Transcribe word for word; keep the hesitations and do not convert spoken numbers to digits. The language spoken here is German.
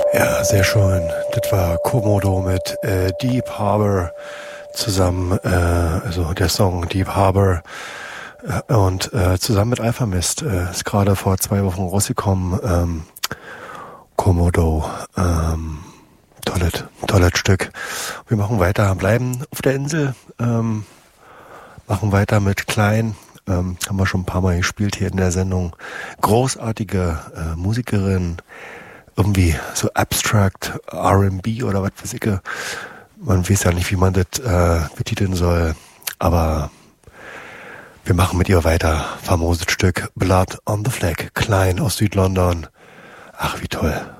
Ja, sehr schön. Das war Komodo mit äh, Deep Harbor zusammen, äh, also der Song Deep Harbor äh, und äh, zusammen mit Alpha Mist äh, ist gerade vor zwei Wochen rausgekommen. Ähm, Komodo, ähm, tolles, tolles Stück. Wir machen weiter, bleiben auf der Insel, ähm, machen weiter mit Klein. Ähm, haben wir schon ein paar Mal gespielt hier in der Sendung. Großartige äh, Musikerin, irgendwie so abstract R and B oder was weiß ich. Man weiß ja nicht, wie man das äh, betiteln soll, aber wir machen mit ihr weiter. Famoses Stück Blood on the Flag, Klein aus Südlondon. Ach, wie toll.